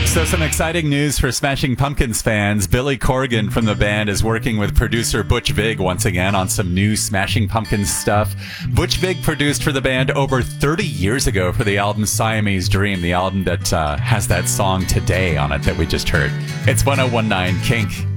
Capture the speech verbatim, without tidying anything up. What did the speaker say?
So some exciting news for Smashing Pumpkins fans. Billy Corgan from the band is working with producer Butch Vig once again on some new Smashing Pumpkins stuff. Butch Vig produced for the band over thirty years ago for the album Siamese Dream, the album that uh, has that song Today on it that we just heard. It's one oh one nine Kink.